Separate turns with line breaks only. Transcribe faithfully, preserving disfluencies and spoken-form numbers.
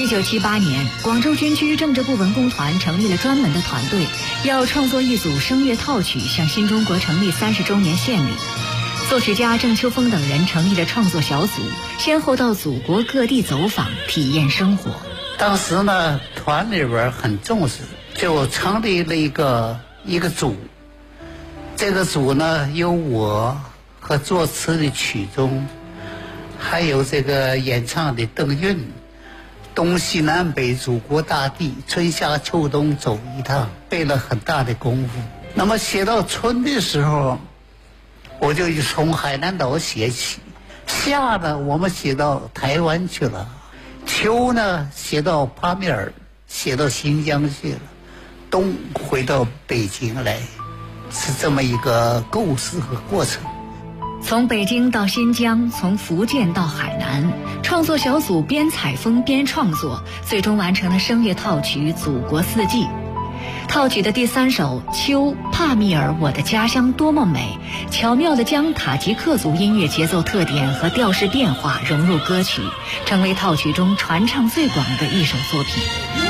九七八年，广州军区政治部文工团成立了专门的团队，要创作一组声乐套曲，向新中国成立三十周年献礼。作曲家郑秋峰等人成立了创作小组，先后到祖国各地走访，体验生活。
当时呢，团里边很重视，就成立了一个一个组。这个组呢，有我和作词的曲中，还有这个演唱的邓韵。东西南北祖国大地，春夏秋冬走一趟，费了很大的功夫。那么写到春的时候，我就从海南岛写起，夏呢我们写到台湾去了，秋呢写到帕米尔，写到新疆去了，冬回到北京来，是这么一个构思和过程。
从北京到新疆，从福建到海南，创作小组边采风边创作，最终完成了声乐套曲《祖国四季》。套曲的第三首《秋》，帕米尔，我的家乡多么美，巧妙地将塔吉克族音乐节奏特点和调式变化融入歌曲，成为套曲中传唱最广的一首作品。